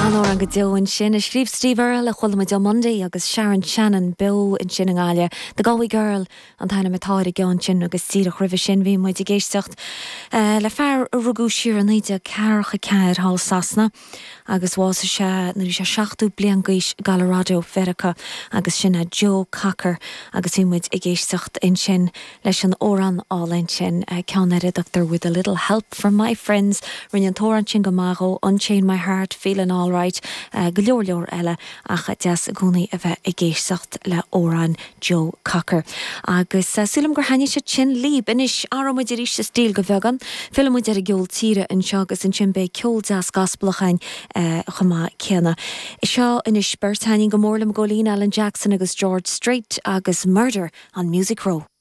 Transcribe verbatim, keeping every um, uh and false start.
Anor an go deoin sin is scríb Steve Earle a chula do Monday agus Sharon Shannon Bill in sin an gáile the Galway girl an tainna metáid gean sin agus tíach rih sin bhí muid i géistecht le fear a rugú siar an ide cearcha ceir hall sasna agus bhása se na sé seachtú blian gais Galorado Verica agus sinna Joe Cocker agus hí muid i géistecht in sin leis an óran álain sin cean redactor with a little help from my friends rinne an tóran sin go mágo Unchain My Heart feeling all right uh, go leor leor eile ach deas a gúnaí a bheith i géistecht le óran Joe Cocker agus uh, sulam gur haine se sin líb inis áramid idir iste stíl go bhegan filmid ar a geol tíre in seo agus in sin be ceol deas gasplachain uh, chumá céanna I seo inis berthainin go mórlam golín Alan Jackson agus George Strait agus Murder on Music Row.